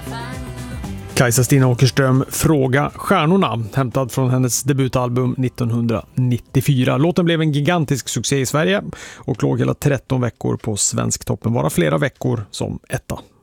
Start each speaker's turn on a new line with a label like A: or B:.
A: Kajsa Stina Åkerström, Fråga stjärnorna, hämtad från hennes debutalbum 1994. Låten blev en gigantisk succé i Sverige och låg hela 13 veckor på Svensktoppen, vara flera veckor som etta.